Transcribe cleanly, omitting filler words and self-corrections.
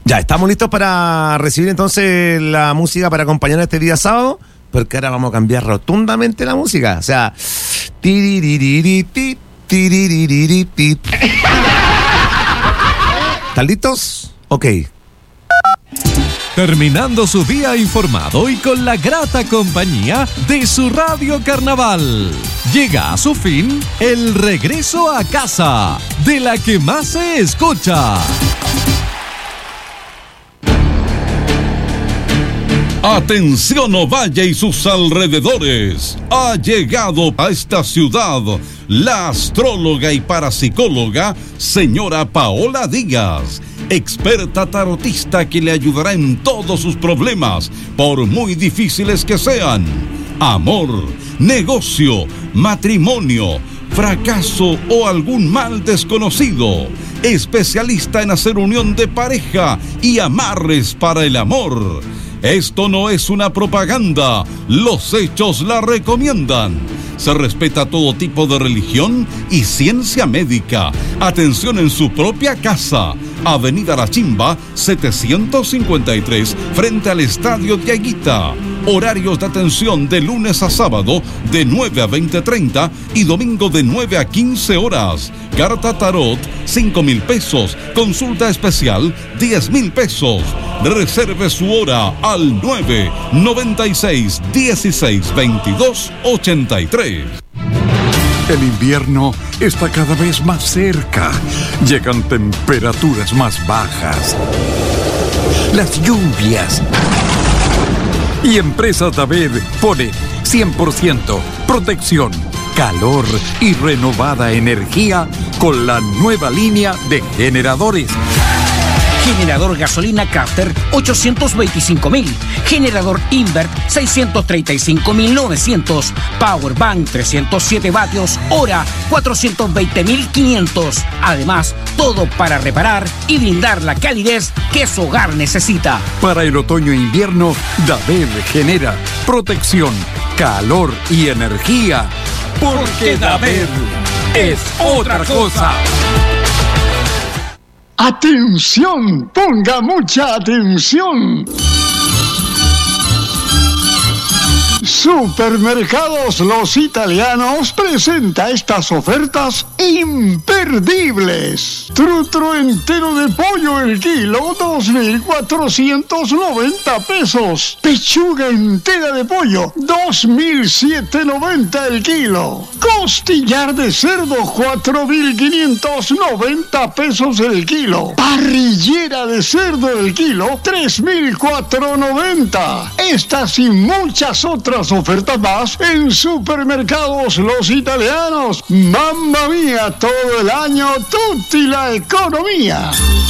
Ya, estamos listos para recibir entonces la música para acompañar este día sábado, porque ahora vamos a cambiar rotundamente la música. O sea, ¿están listos? Ok. Terminando su día informado y con la grata compañía de su Radio Carnaval. Llega a su fin el regreso a casa, de la que más se escucha. Atención Ovalle y sus alrededores. Ha llegado a esta ciudad la astróloga y parapsicóloga señora Paola Díaz, experta tarotista que le ayudará en todos sus problemas, por muy difíciles que sean. Amor, negocio, matrimonio, fracaso o algún mal desconocido. Especialista en hacer unión de pareja y amarres para el amor. Esto no es una propaganda, los hechos la recomiendan. Se respeta todo tipo de religión y ciencia médica. Atención en su propia casa. Avenida La Chimba, 753, frente al Estadio de Aguita. Horarios de atención de lunes a sábado de 9 a 20:30 y domingo de 9 a 15 horas. Carta Tarot, 5,000 pesos. Consulta especial, 10,000 pesos. Reserve su hora al 996-16-22-83. El invierno está cada vez más cerca. Llegan temperaturas más bajas. Las lluvias. Y Empresas David pone 100% protección, calor y renovada energía con la nueva línea de generadores. Generador gasolina Crafter 825.000, generador Invert 635.900, Powerbank 307 vatios hora 420.500. Además, todo para reparar y brindar la calidez que su hogar necesita. Para el otoño e invierno, David genera protección, calor y energía. Porque David es otra cosa. ¡Atención! ¡Ponga mucha atención! Supermercados Los Italianos presenta estas ofertas imperdibles. Trutro entero de pollo el kilo, 2.490 pesos. Pechuga entera de pollo, 2.790 el kilo. Costillar de cerdo, 4.590 pesos el kilo. Parrillera de cerdo el kilo, 3.490. Estas y muchas otras ofertas más en Supermercados Los Italianos. ¡Mamma mía! Todo el año, tutti la economía.